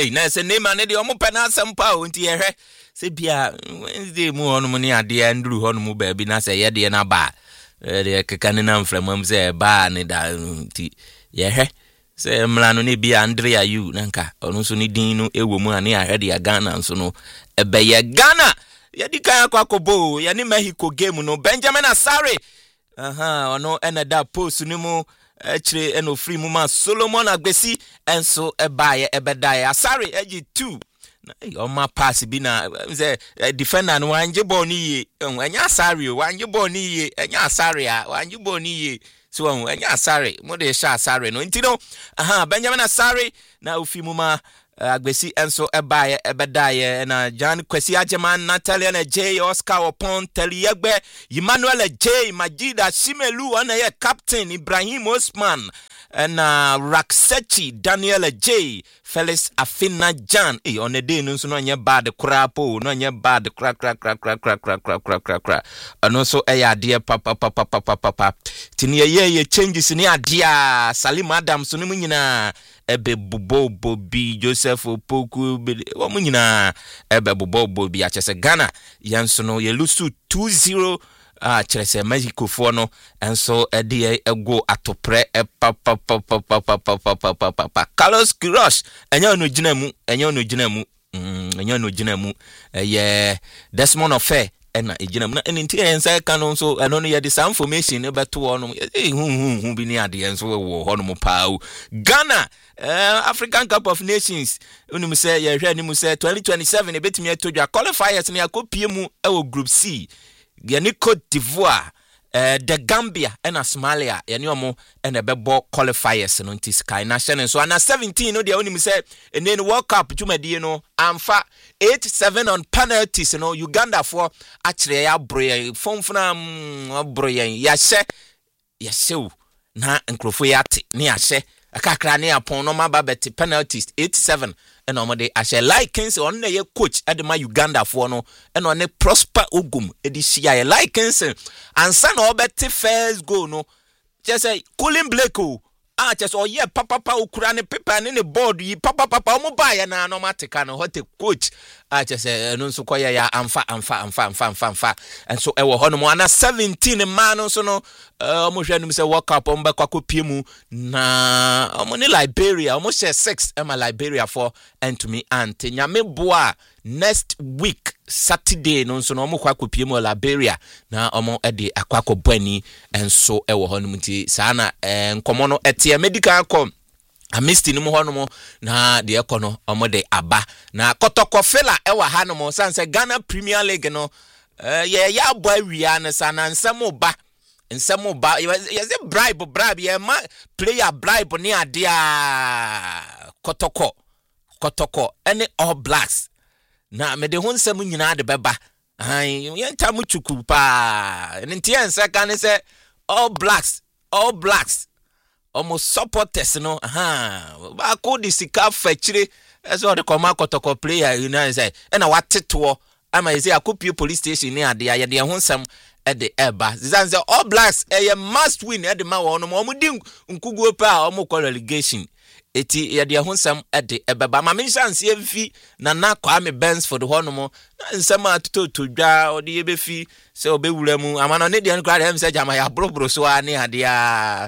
na se ne ma ne de omo pena asempa o nti ye hwe se bia Wednesday mu honum ne ade nduru honum ba bi na se ye de na ba de kekane na mframam se ba ne da nti ye hwe se mlano ne bia Andrea yu nanka onu so ne din no ewo mu ane ahwe de Ghana nso no ebe ye Ghana ye di kan akwakobo ye ne Mexico game no Benjamin Asare ono enada post ni mu chire eno free mu ma Solomon Agbesi enso ebaye ebedaye Asare agi 2 na ma pass bi na say defender no wanje ball ni ye enya Asare o wanje ball ni ye enya Asare a wanje ball ni ye so enya Asare mo de sha Asare no ntino Benjamin Asare na ofi mu ma Agbesi enso ebaye ebedaye na Jan Kwesi Ajeman Natalia na J Oscar Opon Teliegbe Emmanuel J Majida Shimelu ana ye captain Ibrahim Osman na Raksechi Daniel J Felix Afina Jan on the day no so no nye bad crapo no nye bad crack and also ade papa tini ye changes ni adia Salim Adams no nyina ebe bobo bi Joseph Opoku wo nyina ebe bobo bi achese Ghana yanso no ye lusu 2-0 Chelsea Mexico for no enso ede ego atopre papa Carlos Quiroz enyo no gina mu ye Desmond Ofe na ejina mu na enti ensa ka no so eno no ye the some information e beto no hu bi ni ade enso wo ho no mo paa Ghana African Cup of Nations unum say ye hwe ni mu say 2027 e betimi atodwa qualifiers na yakopie mu e wo group C Yeni Cote d'Ivoire, the Gambia and Somalia, yani omo and bebo qualifiers no nti Sky National so na 17 no dia onim say and then World Cup jumadi no amfa 8-7 on penalties no Uganda for actually ya broye fonfuna broye ya hye na nkrofo ya te ne ya hye akakra ne apon no maba bet penalties 8-7 and omode ashe likens on na ye coach adema Uganda for no and on Prosper Ogum edisia ye likens ansa na obeti first goal no just say Colin Blake just oh yeah papa ukura ne paper ne board yi papa omo ba ya na no matika no hot coach just say no so koya ya amfa and so e wo hono mo ana 17 man no so no omo hwe no say World Cup omo ba kwakopie mu na omo ne Liberia omo share 6 ema Liberia for and to me ante nyame boa next week Saturday no so no omo kwakopie mu Liberia na omo ede akwakobani enso e wo hono mti sana nkomo no etie medical com Amisti no ho no na de ekono omo de aba na kotoko fela e wa ha no sanse Ghana Premier League no ye ya boy wia na sana nsemo ba ye say bribe ye ma player bribe ni ade a kotoko any All Blacks na me de ho nsem nyina de beba ye ntamu chuku pa nti ensa kan say All Blacks almost supporters no ba ko di sika fachire eso de koma kotoko player you know say na wateto ama say akopie police station ni ade ya de ho nsem e de eba zanze All Blacks e must win e de ma wo no mo di nkuguo pa o mo call relegation eti ya de ho nsem e de ebeba ma me chance e fi na Kwame Benz for the ho no mo nsem atoto dwa o de ye be fi se obewura mu amano ne de nkra de say jama ya brobro so ani ade a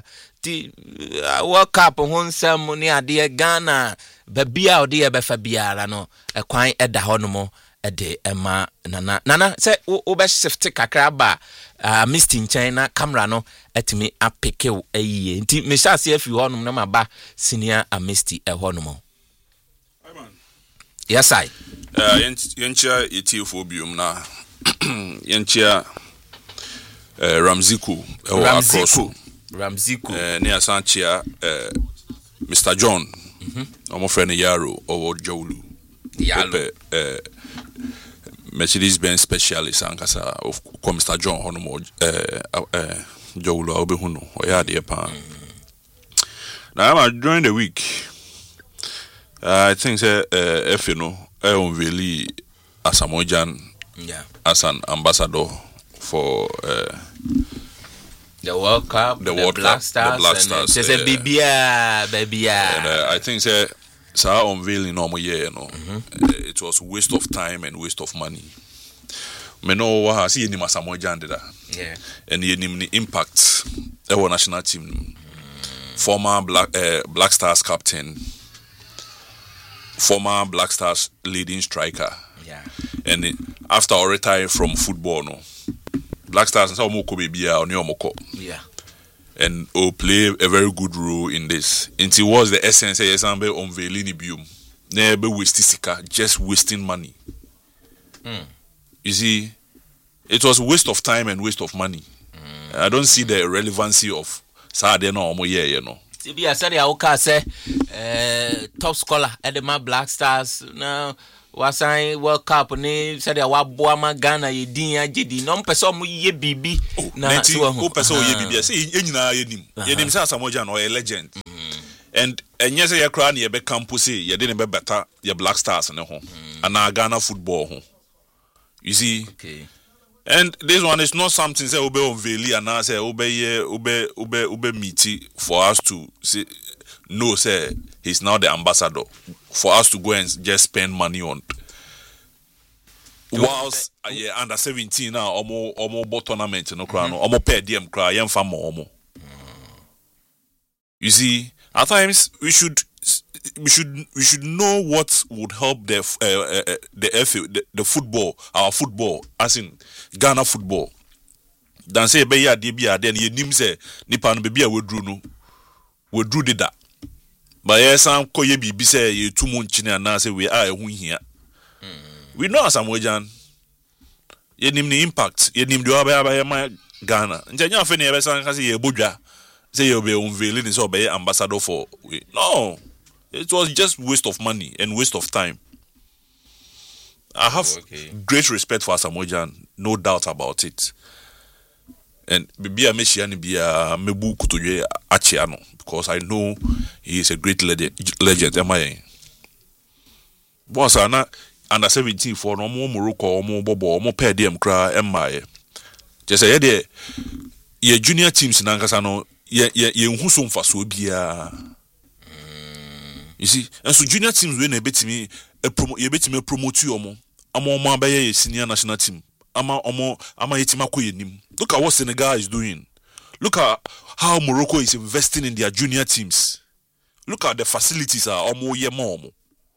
World Cup honsam ni ade Ghana babia ode ye befa biara no ekwan eda hono ede ema nana se wo be shift kakra ba Mr. China camera no etimi apeke ayiye nti me sha se afi hono na maba senior Mr. hono yes I yenchia etifo biom na yenchia Ramziku ne asanchia Mr. John omo friend Yaro or Jowlu Mercedes Benz specialist ankasa of Mr. John hono Jowlu obehuno oyade pa now during the week I think say if you know unveil Asamoah as an ambassador for the World Cup, the Black Stars, the Black Stars. Baby. And I think say so unveiling no year, no. It was waste of time and waste of money. Me know what I see any Samoa Gyan did that. Yeah. And the impact our national team. Former Black Stars captain, former Black Stars leading striker. Yeah. And after I retired from football, no, Black Stars and some Yeah. and play a very good role in this. And it was the essence of unveiling bium. Never wasting just wasting money. You see, it was a waste of time and waste of money. I don't see the relevancy of Saturday no you know. Be I said I say top scholar at the Black Stars now. Was I World Cup ni said I boama Ghana ye din agedi no mpese omo ye bibi na who person ye bibi say enyina yenim say Samoa Gyan or a legend and yes ye kra na ye be campus ye dey be better ye Black Stars ne ho and Ghana football ho you see. Okay. And this one is not something say ube unveil and say ube meeting for us to say no, say he's now the ambassador for us to go and just spend money on. Whilst under 17 now, almost tournament no crown, almost per diem cry, young farmer almost. You see, at times we should know what would help the football, our football, as in Ghana football. Dan say be ya then ye nim say nipa no be a we drew that. But yes, I'm call ye be say you 2 months na say we are who here. We know Samoa Gyan. Ye nim the impact. Ye nim do aba Ghana. Njanya fe na ye be san ka say ye bodwa. Say you be unveiling so be ambassador for we. No. It was just waste of money and waste of time. I have great respect for Samoa Gyan, no doubt about it. And Bibia Meshiani be a Mebu Kutuye Achiano because I know he is a great legend. Am I? Boss, I'm not under 17 for no more Morocco or more Bobo or more per diem cry. Am I? Just say, yeah, your junior teams in Ankasano, ye Husum Fasobia. You see, and so junior teams when they bet me promote you omo. Amo be senior national team. Ama yetima ko yenim. Look at what Senegal is doing. Look at how Morocco is investing in their junior teams. Look at the facilities are omo yemo.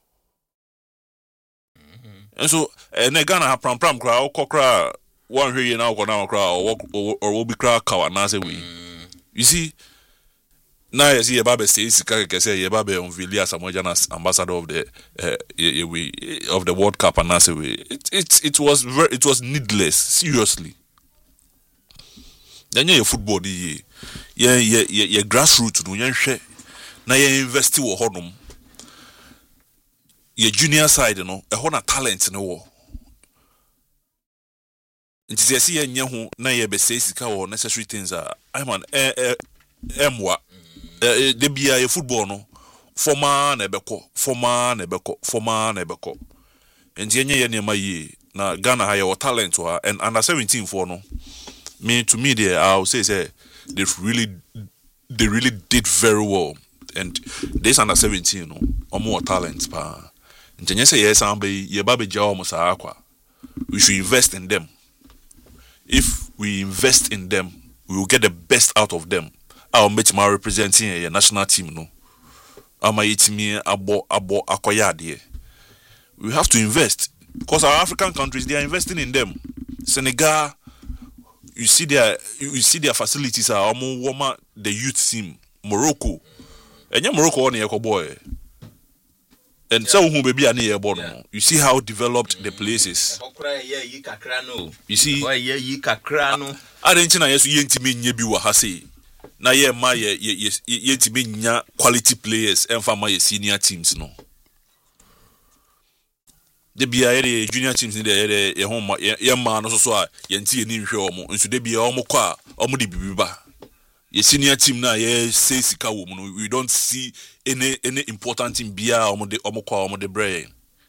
And so Ghana ha pram kra okokra one hwe na okona kra or will be kra kawa na say we. You see, now you see Yebabe says say Yebabe unveil Samoa Gyan as ambassador of the World Cup and as it was needless, seriously. Then your football the your grassroots no yen hwe na you invest wo honum. Your junior side no e ho na talent no wo. Nti se see yen ho na ye be say sika wo necessary things are I man emwa de bia ye football no former na ebeko nti enye ye ne mayi na Ghana ha your talent and under 17 for no to me there I would say they really did very well and this under 17 no more talent pa nti enye say yes am be ye ba be jaw mo sa akwa we should invest in them. If we invest in them, we will get the best out of them. I'll make my representing a national team, no. Ama yetimi abo akoyade. We have to invest because our African countries they are investing in them. Senegal, you see their facilities are almost the youth team. Morocco, and Morocco on the boy. And so who baby are near born. You see how developed the place is. You see, I didn't know yes yentimi nyebi wa hase. Na ye ma ye yentimi nya quality players and for my senior teams no. The BIA junior teams in the home ye man so yenti ni hwe omo. Nso de bia omo kwa omo de bibiba. Ye senior team na ye say sika wo mu no we don't see any important team bia omo kwa omo de brain.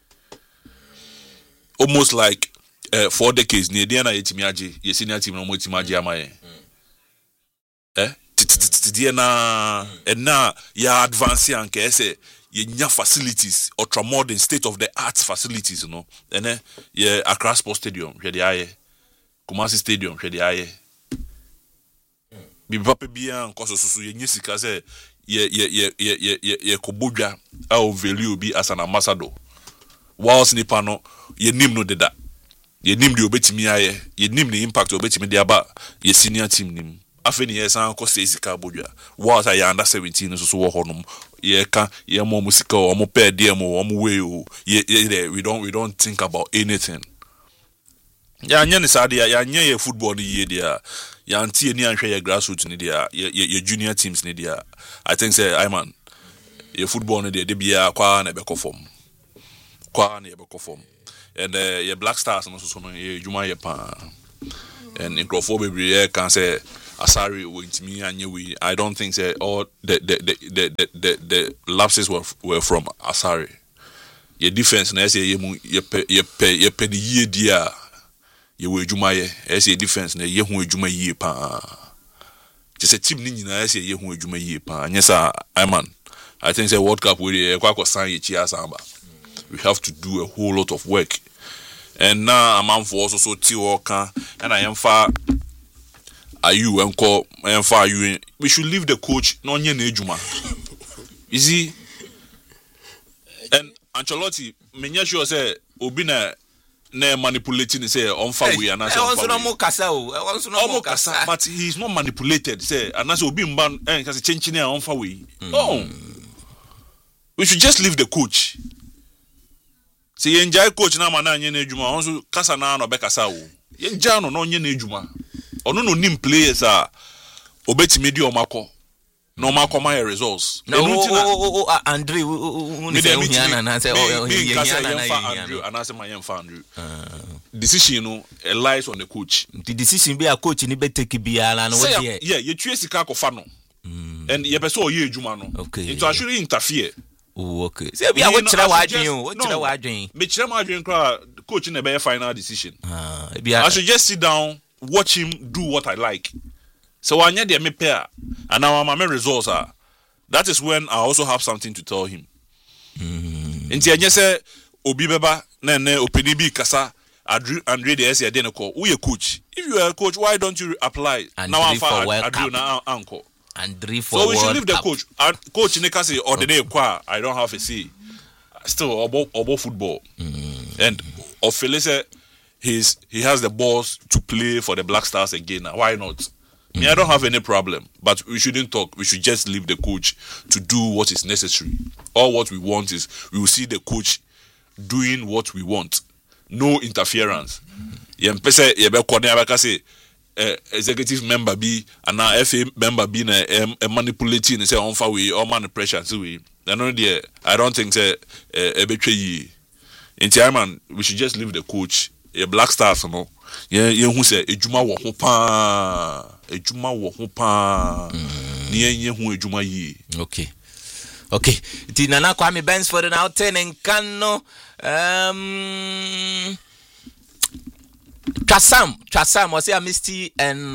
Almost like 4 decades near the na yetimi age ye senior team no mo yetimi age amaye. Na and na ya advance anke say yenya facilities ultra modern state of the art facilities no ene ye Accra Sports Stadium hwe de aye Kumasi Stadium hwe de aye bi papa bia nkoso so yenye sika se ye kobodwa a o value bi as an ambassador whilst nipa no ye nim no deda ye nim de obetimi aye ye nim the impact obetimi de aba ye senior team nim afeni ye san ko se sika bodwa whilst I under 17 so wo honum ye ka ye mo musika o mo pe de mo o mo we o ye we don't think about anything ya nya ni sade ya nya ye football ni ye dia ya anti ni anhwe ye grassroots ni dia ye junior teams ni dia I think say I man ye football ni dia de bia kwa na be perform and ye Black Stars no so no ye juma ye pa and microphone be can say Asari with me and we I don't think say all the lapses were from Asari. Your defense na say ye pe the year dia ye we juma ye say defense na ye hu juma ye pa just a team ni nyina say ye hu juma ye pa nyesa I man I think say World Cup we kwa sign ye chia samba. We have to do a whole lot of work. And now I'm on for also ti worker and I am far are you enko and far you we should leave the coach no nye na ejuma. You see and Ancelotti menya sure say obi na manipulating say on far we and kasa but he's not manipulated say and say obi mban en say chenchine on far we. No. We should just leave the coach. See enjoy coach na mana anye na ejuma onso kasa na no be kasa wo enjoy no no nye na ejuma ono no nim players a obetimi di omako no omako my results Andre na say Andrew and I say my Andrew decision no lies on the coach the decision be a coach ni be take biara na what there yeah you tue sika kofa no and ye be so ye ejuma no it actually interfere. Oh, okay. So we are what adwin o. What adwin? Me kire ma adwin kra coach na be final decision. I should just sit down, watch him do what I like. So anya de me pair and now my results are. That is when I also have something to tell him. Nti anya say obi beba na opini bi kasa Andre de ese de ko. Who you coach? If you are a coach, why don't you apply? Now I'm for Andre na anko. So we should leave the coach. Coach Nika say or the day I don't have a say. Still about football. And Ofele said he has the balls to play for the Black Stars again. Why not? Me, I don't have any problem. But we shouldn't talk. We should just leave the coach to do what is necessary. All what we want is we will see the coach doing what we want. No interference. Yempese yebe kone abaka say executive member be and now FA member be na manipulating say on far way or man pressure so we I don't think say ebetwe yi in man we should just leave the coach a Black Stars no ye hu say ejuma wo ho pa ni ye hu ejuma yi. Okay ti nana Kwame Bensford now 10 en Kano Trasam was a Misty and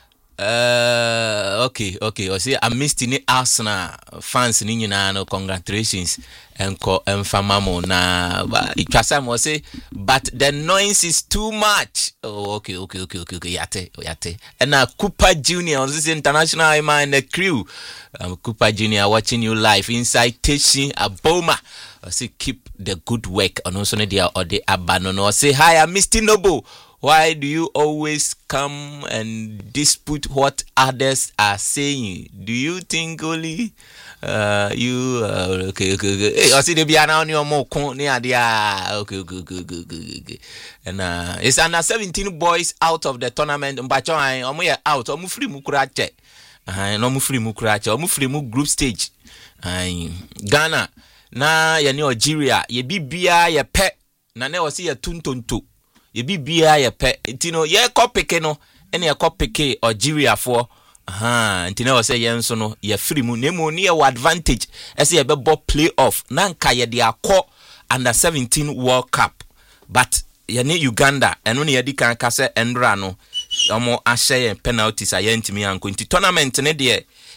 okay was a Misty ni Arsenal fans ni nyina no congratulations enko emfamamo na Trasam was say but the noise is too much. Oh okay yate and Cooper Junior on this international man the crew Cooper Junior watching you live inside Teshi Aboma. Say keep the good work and also there or the abandon say hi I'm Misty Noble. Why do you always come and dispute what others are saying? Do you think only you okay. Hey, I see the piano on your more near the okay. And it's under 17 boys out of the tournament. But I'm out. I'm free mukurache. No free mukurache. I'm free mu group stage. Ghana na ya Nigeria ye bibia ye pe na ne wasi ye tuntonto. Ye bibia ye pe ntino ye kopeke no ene ye kopeke Algeria for ntino wase ye nso no ye free mu nemo ne ye advantage ese ye bebo playoff na nka ye de akọ under 17 World Cup but ye ne Uganda eno ne ye di kan kase endra no omo ahye ye penalties aye ntimi anko nti tournament ne de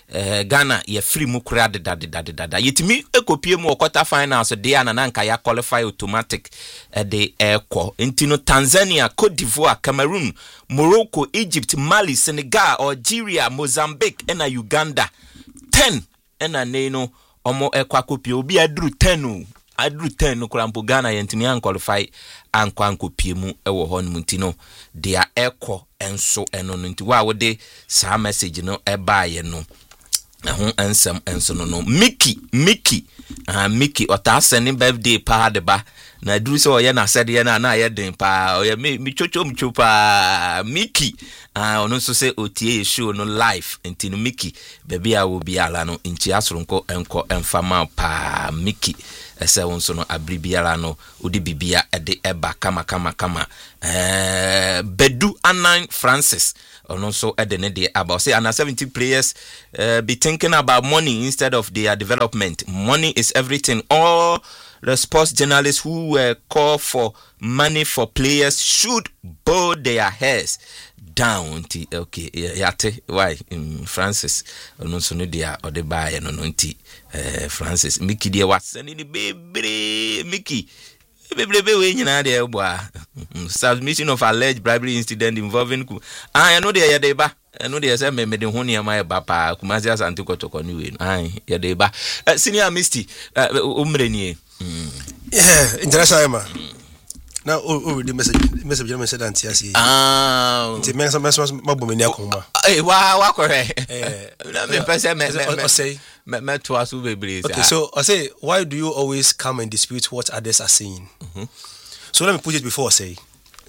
Ghana ye free mu kura de yetimi ekopie mu quarter finals de ananka ya qualify automatic de eko ntino Tanzania, Cote d'Ivoire, Cameroon, Morocco, Egypt, Mali, Senegal, Algeria, Mozambique and Uganda 10 ena neno omo ekwa kopie obi adru 10 kurampo Ghana yentimi an qualify ankwankopie mu ewo ho ntino de eko enso eno nti wa wode sa message no ebaye no ho ensem enso no Mickey ota send birthday pa de ba na duru so ye na said ye na ye den pa oye mi chocho pa Mickey ono so say otie show no live ntino Mickey baby a wo bi ala no nchi asronko enko enfama pa Mickey ese wonso no abribiara no odi bibia ede eba kama Bedu Anan Francis ono so ede ne de about say under 70 players be thinking about money instead of their development. Money is everything. All the sports journalists who call for money for players should bow their heads down. Okay, yate why Francis ono so no dia ode buy no nti Francis Mickey dia wasani ni baby Mickey baby we nyina dia boa submission of alleged bribery incident involving I know dia ya ba no dey say me de ho ne ma ba pa Kumasi Asante Kotoko ni we ya de ba senior Misty umreni yeah international ma now the message you said anti asi nti me some mabo me ni akoma wa correct na me person me to asu bebre okay so I say why do you always come and dispute what others are saying? So let me put it before say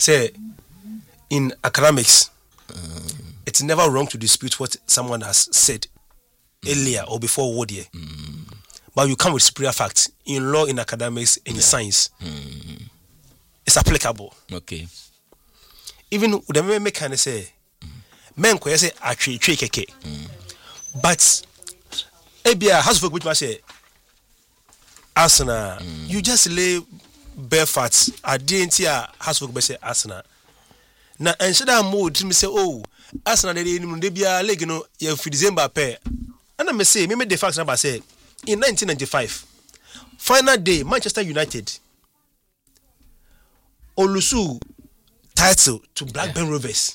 in academics it's never wrong to dispute what someone has said earlier or before word here. But you come with superior facts in law, in academics, in science. It's applicable. Okay. Even with the men kind of say, men can say actually keke. But Ebia has for which I say, Arsenal, you just lay bare facts. I didn't hear has for say Arsenal. Now instead of mood to me say, oh, Arsenal they be a leg, you know, you for December pair. And I may say, me the facts number say in 1995, final day, Manchester United Olusu title to Blackburn Rovers.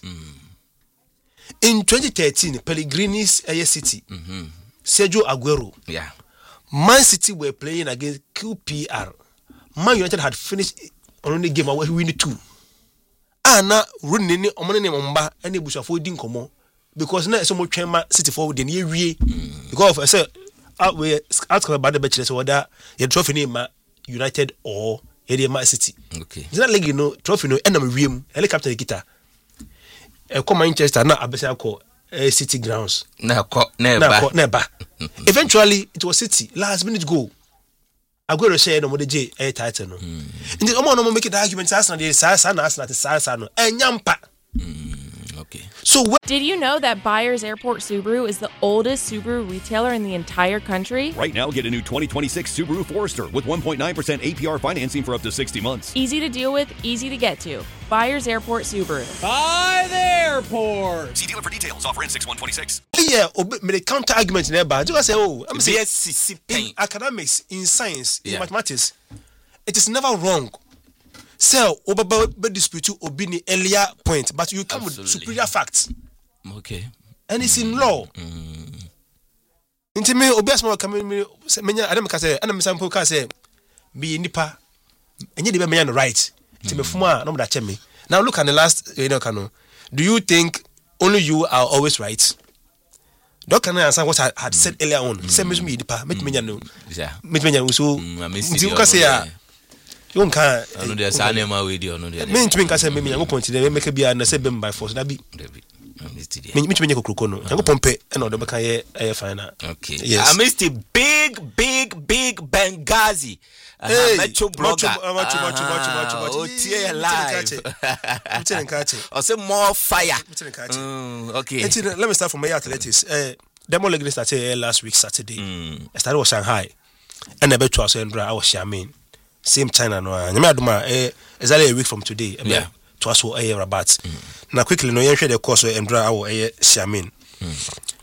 In 2013, Pellegrini's Air City, Sergio Aguero. Yeah. Man City were playing against QPR. Man United had finished on the game where we win 2. Ana running on money mba any bush of folding come because now so much City forward the year because I said out we ask about the bachelors whether your trophy name United or Man City. Okay. It's not like you know trophy no and I'm ream helicopter kita. Come Manchester na abesa call City grounds. Never. Eventually it was City last minute goal. Aguero share no the J title no. Nti omo no make the argument Arsenal dey Arsenal no. Enyampa. Okay. So did you know that Byers Airport Subaru is the oldest Subaru retailer in the entire country? Right now, get a new 2026 Subaru Forester with 1.9% APR financing for up to 60 months. Easy to deal with, easy to get to. Byers Airport Subaru. By the airport. See dealer for details. Offer in 6126. Yeah, me the counter argument nearby. Do I say, oh, I'm saying in academics, in science, in mathematics, it is never wrong. So, Oba dispute you obini earlier point, but you come with superior facts. Okay. And it's in law. Inti me obi asma come me menya adam ka say ana me sample ka say me nipa enye de be menya no right. Inti me fuma no da che me. Now look at the last kano. Do you think only you are always right? Don't can I answer what I had said earlier on. Say me nipa me menya no. Yeah. Me menya so inti you ka say you can no there sanema we dey no there. Me ntimi nka say me nyango point dey make bia na say be by force da bi. Me ntimi nyako kroko no. Nyango pompe e na odo be kan ye final. Okay. Yes. I missed a big Benghazi. Metro blogger. Oh, tear live. Or say more fire. Okay. Let me start from my athletics. Demo league started last week Saturday. I started with Shanghai. And I bet you I was Xiamen. Same China no. Nyame aduma exactly a week from today. Yeah. To us Rabat. Now quickly no yen share the course Endra our Xiamen.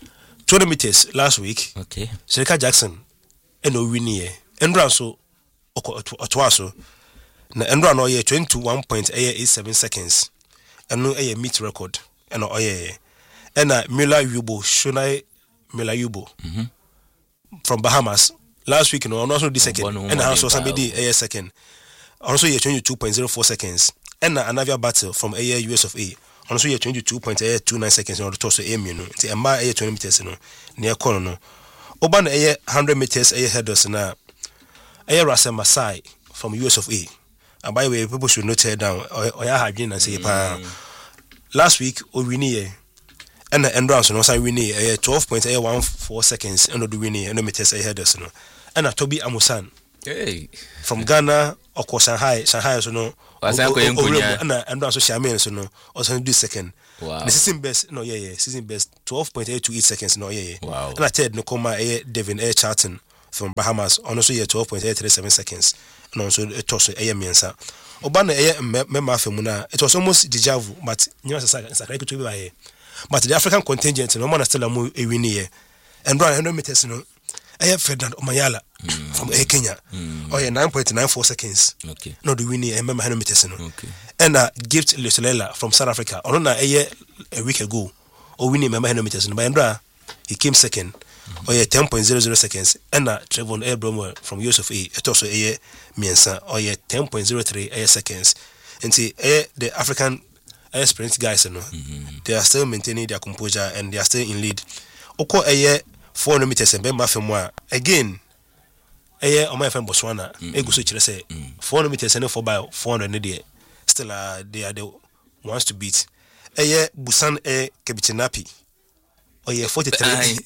20 meters last week. Okay. Sherika Jackson and Owini Endra so Otwaso na Endra no ye 21.87 seconds and no meet record and Mila Yubo Shunai Mila Yubo from Bahamas last week no also the second and also somebody second also ye 22.04 seconds and Anavia Battle from US of A also ye 22.29 seconds on the toss aim you know the Emma 20 meters no near corner no Oban 100 meters headers na Russell Masai from US of A. And by the way, people should not tear down or have been and say last week Owini and the Endrounds no say Winnie 12.14 seconds and the Winnie and the meters headers no and Toby Amusan from Ghana or Shanghai so no and also Shaman so no also do second. Wow. The season best no season best 12.828 seconds no wow. And I said no comma Devin Charlton from Bahamas also 12.837 seconds and also a toss miensa Obana member femuna it was almost deja vu but you know sakra to be but the African contingent no man still amu ewini and run 100 meters no Ferdinand Omayala from Kenya 9.94 seconds okay no the winning member 100 meters no okay and Gift Lutelela from South Africa a week ago or winning member 100 meters no by Andra he came second 10.00 seconds and Trevon Bromwell from US of A it also miensa 10.03 seconds and see the African sprint guys no they are still maintaining their composure and they are still in lead oko 400 meters and Bemba Femwa again on my friend Botswana eguso chire say 400 meters and 4x400 there still they are the ones to beat Busan Kebitinapi 43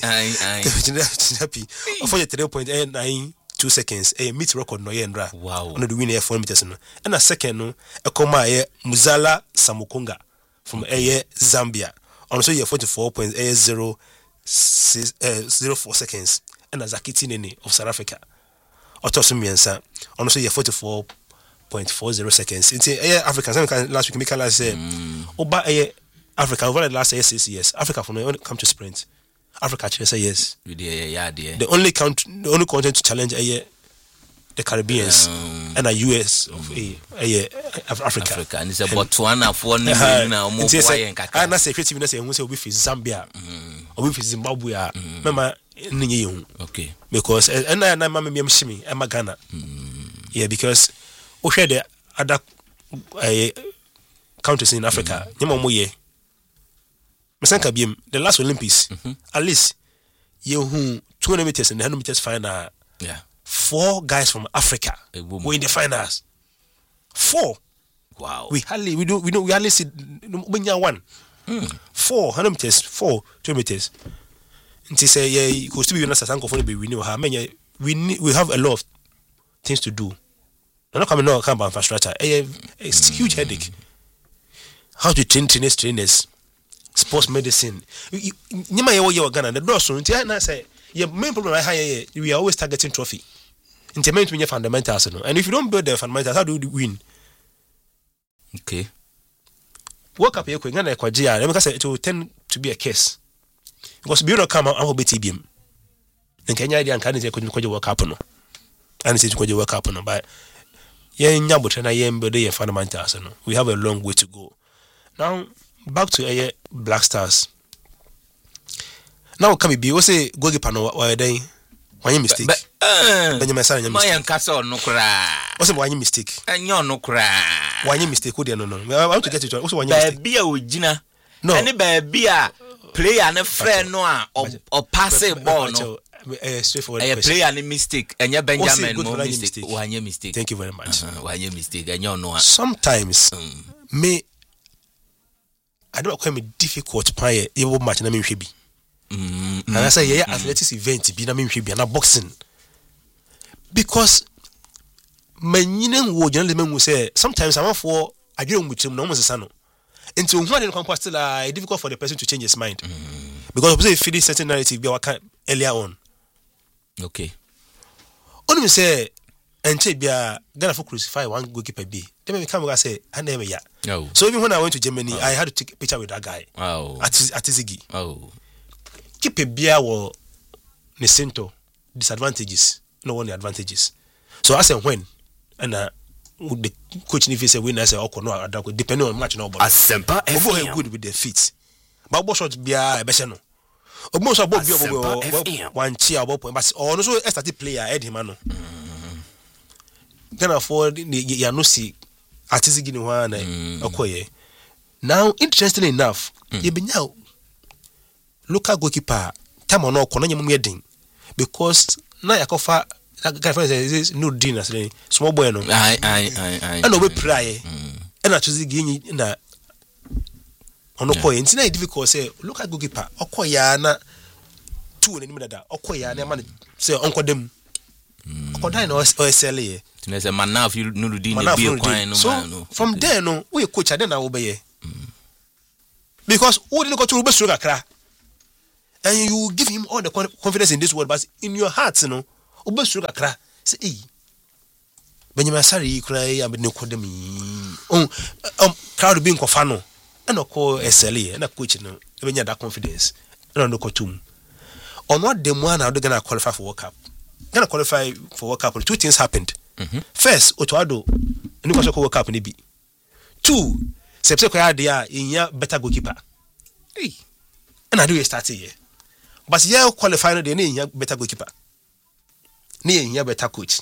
43.92 seconds meet record no yendra wow on the winner 400 meters no and a second no e koma Muzala Samukunga from Zambia also 44.04 seconds and a Zakiti Nene of South Africa Otosu Miensa also 44.40 seconds it's African last week Mikala say oba Africa over the last 6 years Africa when it come to sprint Africa actually say yes the only content to challenge the Caribbeans and a US of Africa and it's a Botswana for na mo boy en kaka na say creative say who say obi fi Zambia obi fi Zimbabwe mama nyi hu okay because and na mama me shimi e Ghana yeah because o share the other countries in Africa nyama mo ye Mesanka biem the last Olympics at least you 200 meters and 100 meters final 4 guys from Africa were in the finals 4 wow we hardly see one 400 meters 4 2 meters and he say you could still be honest Sanko for be we have a lot of things to do not coming now come about infrastructure it's a huge headache how to trainers sports medicine nyima ye Ghana the door so ntia na say your main problem I we are always targeting trophy intimate when fundamentals no and if you don't build the fundamentals how do you win okay work up here Ghana ekwaje a let me say it will tend to be a case because bureau come out ho beti biem in Kenya idea kan say kwaje work up no and say kwaje work up no but ye nya botre na ye build the fundamentals no we have a long way to go now back to Black Stars. Now come be we say goalkeeper no why then why mistake? Benjamin Sane my Nkaso no kra. We say why mistake? Enyo no kra. Why mistake? Who dey no. I want to get it. We say why mistake? Baby a ogina. No. Any baby a player na friend no a or pass a ball no. Straightforward question. Player any mistake. Enya Benjamin no mistake. Why mistake? Thank you very much. Why mistake? Enyo no. Sometimes I don't quite me difficult pay even match na me hwe bi. And I say athletics event bi na me hwe bi na boxing. Because manyine wo journalism will say sometimes I'm for adwene mutim no mo sesa no. Until who dey come still difficult for the person to change his mind. Because if feed certain narrative be what earlier on. Okay. Only say enche bia Ghana for crucify one goalkeeper B. Then me come say aneme ya. So even when I went to Germany, I had to take a picture with that guy. Oh. At Ziggy. Oh. keep a beer or Nesinto disadvantages, no one the advantages. So I say when and the coach if he say win I say okay no depending on match no ball. Asempa FM good with their feet. But boss shot beer e be no. Omo so bob beer one cheer bob but no so started player head him no. Can afford the no see artist gini ho na okoye. Now interestingly enough, you be now local goalkeeper time on okọ na nyem yedin because na yakofa guy friend says no din as small boy no I no we pray and actually gini na ono koye ntina difficult say local goalkeeper okoya na two na nim dada okoya na man say onko dem okodan na OSL ye tina say man now if you no din na be kwan no man no from there no we coach ade na wo be ye because who didn't go to Rubes Kakra and you give him all the confidence in this world, but in your heart, you know, Rubes Kakra say, "Hey, Benjamin Sari, cry, I'm no codem. Crowd being Kofano, and no call SLA, and a coach, no, when you that confidence, and no cotum. On what them one are they gonna qualify for World Cup? Gonna qualify for World Cup. Two things happened. First, Otoado, and you World Cup in the 2. Sepse kwa dia in better goalkeeper. Hey. And I do you start here. But yeah qualify no dey in better goalkeeper. Ni in better coach.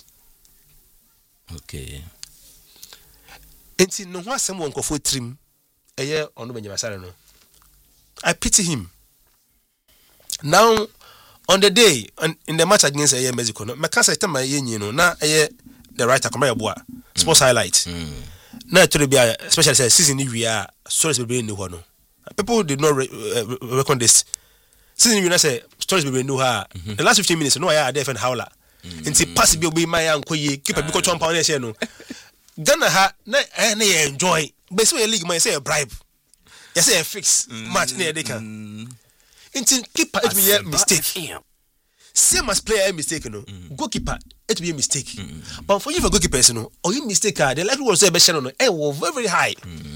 Okay. Enti no ho asem won kofo trim eye ono Benjamin Sare no. I pity him. Now on the day in the match against Mexico no, me can say time yen no na the writer come here sports highlight. Na to be especially season we are stories be in no. People did not reckon this. Season we say stories be no ha. The last 15 minutes no I there howler. Nti pass be my anko ye keep a big compound here no. Ghana ha na enjoy. But so league man say a bribe. You say a fix match near they can. Nti keeper it be a mistake. Same as player mistake no. Goalkeeper it be a mistake. But for you for goalkeeper no, or you mistake the likelihood say be no was very very high.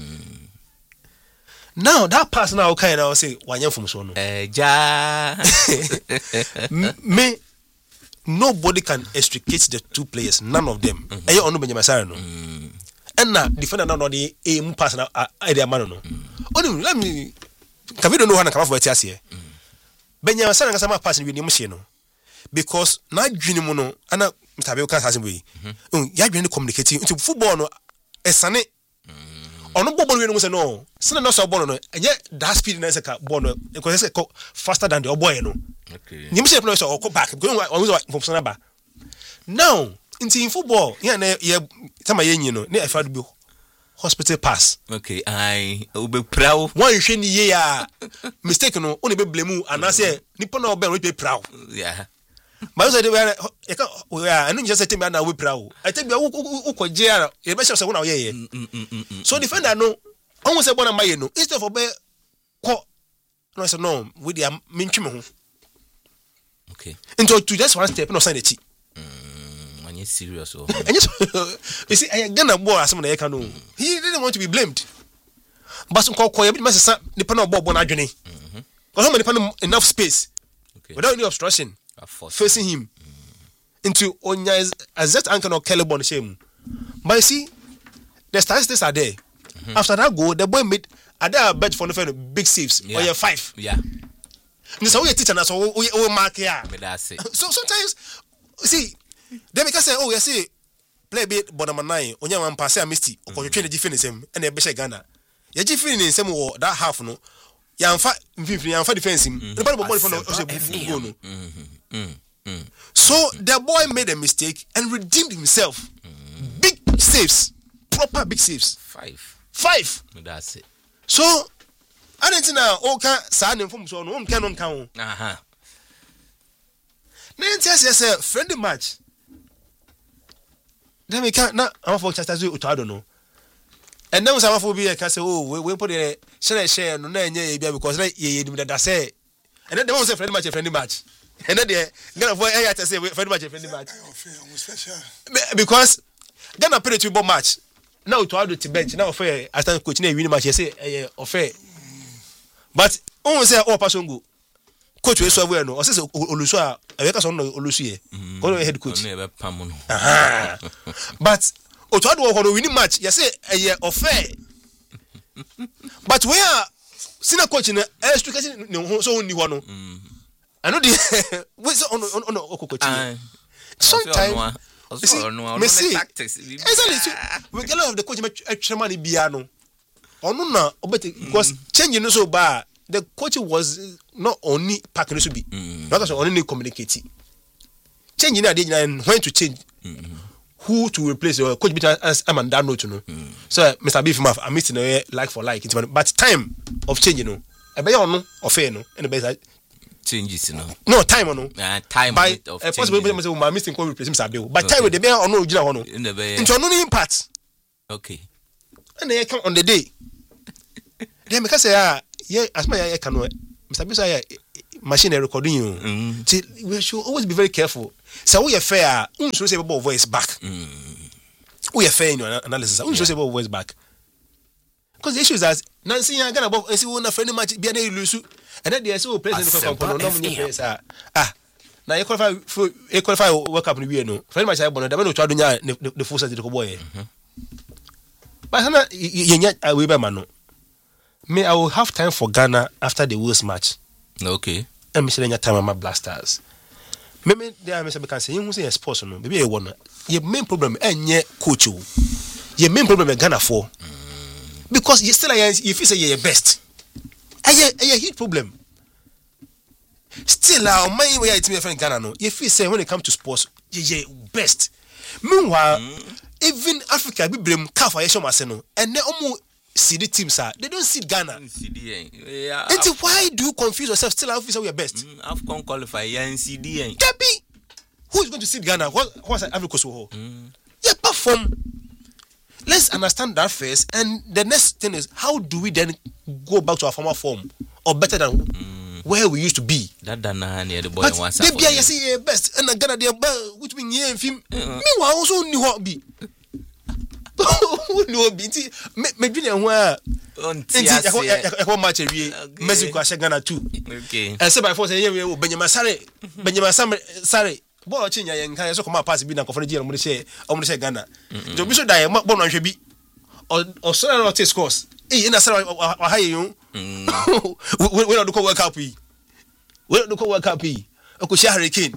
Now that pass now kind of say wanya from so no. Me nobody can extricate the two players, none of them. Eyo onu Benjamin Sare no. And na defender now the aim pass na idea man no. Only let me can we don't know how na come for etiase here. Benjamin Sare ngasa ma pass ni nim hye no. Because na dwene mu no ana mtabe ka sase boyi. Ya dwene communicating into football no esane ono ball we no say no. Sina no so ball no enye that speed na say ka ball no because say faster than the boy no. Okay. Nim say play so go back going from Sanaba. Now in football yeah na time yen no na efa do hospital pass. Okay, I ube proud. One hwe ni ye ya mistake no only be blame and say nipa na obe we proud. Yeah. But so they can and you just say me na we proud. I tell you who koje ara e be say wona ye. So defender no on say bona maye no instead of be ko no say no we dey mentwi me ho. Okay. Into to just one step no sign the tea. When you serious or you see I Ghana boy as someone can know. He didn't want to be blamed. But some call you be say nipa na bobo na adwene. Because how many enough space without any obstruction facing him into Onya Azet Ankan or Kelebon shame. But you see, the statistics are there. After that goal, the boy made a bet for the big saves. Or you 5. Yeah. This is how you teach and so we mark here. So sometimes, see, they make us say, oh, you see, play bit bottom 9, Onya one pass a misty, or you train the defense him, and they be Ghana. You defend in some war that half no. Yamfa defense him. So the boy made a mistake and redeemed himself. Big saves, proper big saves. 5. That's it. So I didn't know. Okay, sign from so no can count. Then yes, a friendly match. Then we can't now. I'm for just as you don't know. And now some of you can say, oh, we put a share no because ye that say. And then there was a friendly match. And then they gonna avoid to say friendly match. Because Ghana play 2 ball match. Now to add to bench now for assistant coach na win match say offer. But on say person go coach we so we no o say Olusu a e ka so no Olusu ye ko head coach but Otuado wo no winning match you say e fair but we are senior coach na education no so oni ho no I know the we so on coach sometimes tactics exactly we get a lot of the coach chairman bia no onu na obeti because changing no so bad the coach was not only packing so be because only communicate changing na dey when to change who to replace your coach bitter as Amanda no to know so Mr. Beef Maf I'm meeting like for like but time of changing no e be on no ofe no and be changes no time no time by of possible my missing could replace Mr. Bill but time they be on no original no into no impact okay and they come on the day then because say yeah as my can no Mr. Bill say machine recording you we should always be very careful so we are fair so say about voice back we are fair in your analysis we should say about voice back because the issue is that Nancy and Ghana about see one friendly match be na lose and then they say oh president no place now you qualify World Cup ni we no friendly match I born da no twa do nya the full set the boy but na yenya we be man no me I will have time for Ghana after the worst match okay and me say nya time my Blasters me there me say be can say you say sports no be e won your main problem enye coach o your main problem Ghana for because you still you feel say you're best a huge problem still our mind where it's me friend Ghana no you feel say when it comes to sports you best meanwhile even Africa be blame CAF for show no and then CD teams are they don't see Ghana and why do you confuse yourself still I feel say we are best AFCON qualify and CD Debbie who is going to see Ghana what's Africa so yeah perform. Let's understand that first, and the next thing is how do we then go back to our former form or better than where we used to be? That near the boy wants to be. Say best, and Ghana they which mean yeah, film. Meanwhile, also knew what be. Who know be? Me junior where. I match every Mexico Ghana too. Okay. And say by force yeah, Benjamin Sare. Boy chinya yen kan so come pass bi na kofo je no say Ghana jo bi so da ye bo no hwe bi o so na not scores na sara wa ha you we no do World Cup yi we no do World Cup yi o ko share Hurricane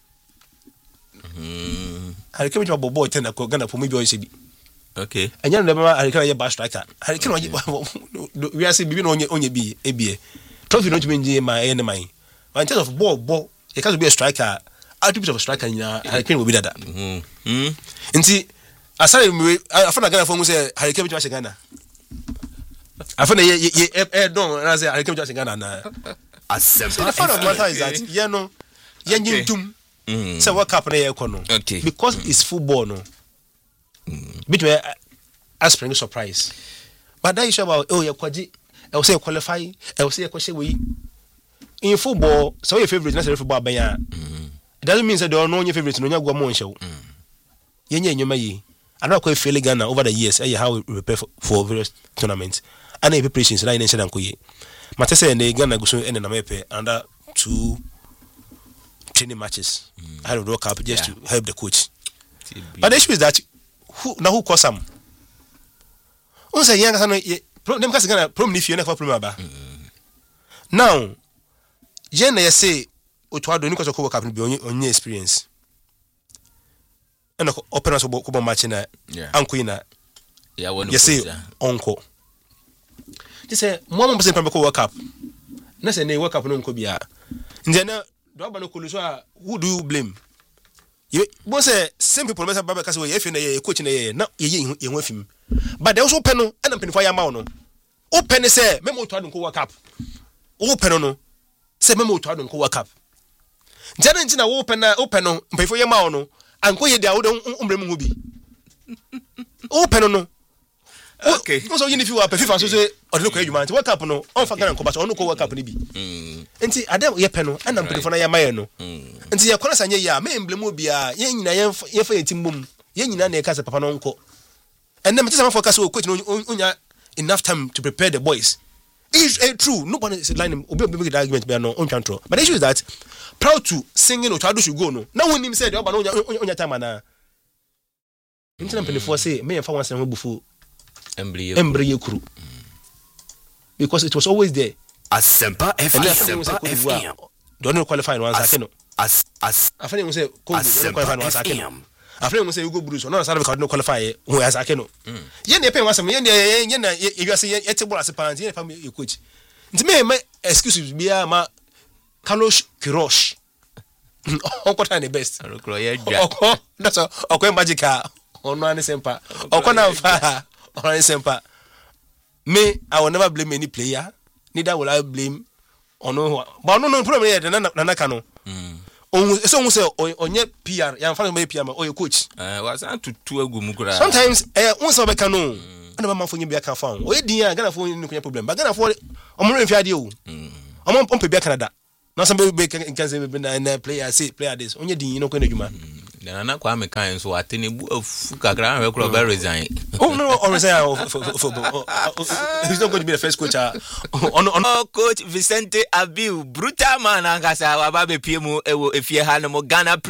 Hurricane bi bobo ten na ko Ghana for me bi o se bi okay anya no be Hurricane ye back striker Hurricane we are say bi no onye bi ebie trophy no tumi nje ma e ne man in terms of ball you can't be a striker attributes of a striker in Hurricane will be that. Nti asare me afana Ghana for say Hurricane be Ghana. Afana ye don na say Hurricane be Ghana na. Asem. The fun of matter is that you know yen tum say World Cup na ye ko no. Okay. Because it's football no. Between aspiring surprise. But that issue about oh you kwaji I will say qualify I will say question we in football so your favorite na say football ban it doesn't mean that there are no your favorites no nya go mo show yenye nyoma yi and I feel Ghana over the years how we prepare for various tournaments and the preparations na nation anko ye mate say na Ghana go so en na mepe under 2 training matches ahead of the World Cup just to help the coach but the issue is that who cause some on say young them cause Ghana problem if you na problem aba now yen na say Otuado ni kwaso ko World Cup ni bi onye experience and open us ko match na anko na you say onko you say mo person pembe ko World Cup na say na World Cup no nko bia nje na do aba no koluso a who do you blame you bo say same people mess baba kase we efi na ye coach na ye ho afim but they also pen no and penifo ya ma no open say memo Otuado nko World Cup open no say memo Otuado nko World Cup jana ntina wo open no mpefo ye ma no anko ye dia wo umbrem ho bi open no okay so you if you are FIFA so say odino ko adwuma nti World Cup no on fa Ghana nko ba so on ko World Cup ni bi nti adam ye pen no ana mpefo na ye ma ye no nti ye kora sanye ya me emblem obi a ye nyina ye fa ye timbom ye nyina na ye kase papa no nko and then me tell for kase o coach no onya enough time to prepare the boys It's true. Nobody is lying. Obi the argument be no on control. But the issue is that proud to singing or to should go no. Now when him said, "Oh, but on your time na." Internet penifo say, "Me and fa one say bufu embryo kuru." Because it was always there. Asempa FM. Don't qualify no answer no. I find him say don't qualify no answer no. I find him say you go Bruce no answer because no qualify who answer no. Ye na pay wasam ye na you say ye table as parent ye fa me coach. Nti me excuses bia ma Carlos Queiroz. Okota the best. That's okwe magical. Ono ani sempa. Okona fa oni sempa. Me, I will never blame any player. Neither will I blame ono. But no problem here. Nana kano. So we say onye PR. Ya mfano me PR ma oye coach. Was to two agumukura. Sometimes once we kano. Ana mama fonye bia kan fa. Oye din ya Ghana fonye no problem. But Ghana for omo re fiade o. Omo pompe bia Canada. Na some be can say na player say player this. Onye din no ko na djuma. Nana kwa me kan so atene bu afu kakra we kro be resign. Oh no, or resign for he's not going to be the first coach. On Coach Vicente Abiu, brutal man angasa wa ba be pie mu ewo efie ha no Ghana